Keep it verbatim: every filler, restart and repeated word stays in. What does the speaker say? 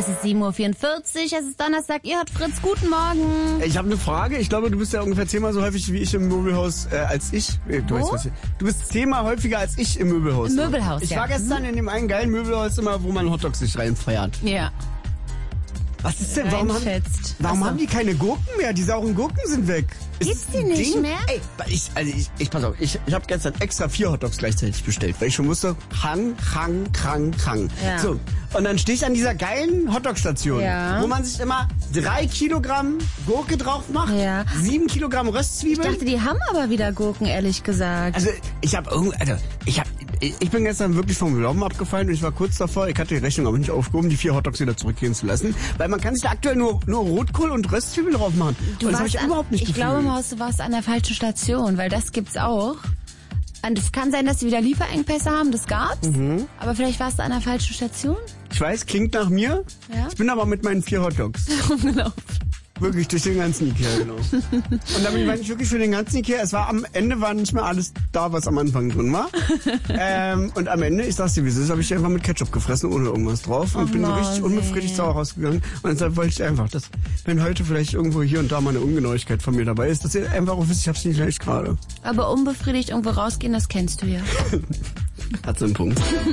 Es ist sieben Uhr vierundvierzig, es ist Donnerstag, ihr hört Fritz, guten Morgen. Ich habe eine Frage. Ich glaube, du bist ja ungefähr zehnmal so häufig wie ich im Möbelhaus äh, als ich. Äh, du, weißt, was ich. Du bist zehnmal häufiger als ich im Möbelhaus. Im Möbelhaus, Ich ja. war gestern Mhm. in dem einen geilen Möbelhaus immer, wo man Hotdogs sich reinfeiert. Ja. Was ist denn? Warum, haben, Reinfetzt. warum Ach so. haben die keine Gurken mehr? Die sauren Gurken sind weg. Ist Gibt's das die ein nicht Ding? mehr? Ey, ich, also ich, ich pass auf, ich, ich habe gestern extra vier Hotdogs gleichzeitig bestellt, weil ich schon wusste, Hang, Hang, Krang, Krang. Ja. So, und dann stehe ich an dieser geilen Hotdog-Station, Ja. wo man sich immer drei Kilogramm Gurke drauf macht, Ja. sieben Kilogramm Röstzwiebeln. Ich dachte, die haben aber wieder Gurken, ehrlich gesagt. Also ich habe irgendwie, also ich habe, ich bin gestern wirklich vom Glauben abgefallen und ich war kurz davor, ich hatte die Rechnung aber nicht aufgehoben, die vier Hotdogs wieder zurückgehen zu lassen, weil man kann sich da aktuell nur, nur Rotkohl und Röstzwiebeln drauf machen. Du und das habe warst ich an, überhaupt nicht Ich gefühlt. glaube, Maus, du warst an der falschen Station, weil das gibt's auch. Und es kann sein, dass sie wieder Lieferengpässe haben, das gab's. Mhm. Aber vielleicht warst du an der falschen Station. Ich weiß, klingt nach mir. Ja. Ich bin aber mit meinen vier Hotdogs. Genau. Wirklich, durch den ganzen Ikea, genau. Und damit war ich wirklich für den ganzen Ikea. Es war am Ende war nicht mehr alles da, was am Anfang drin war. ähm, und am Ende, ich sag's dir, wie es ist, habe ich einfach mit Ketchup gefressen, ohne irgendwas drauf. Und Oh bin so Mann, richtig unbefriedigt ey. sauer rausgegangen. Und deshalb wollte ich einfach, dass, wenn heute vielleicht irgendwo hier und da mal eine Ungenauigkeit von mir dabei ist, dass ihr einfach auch wisst, ich hab's nicht leicht gerade. Aber unbefriedigt irgendwo rausgehen, das kennst du ja. Hat so einen Punkt.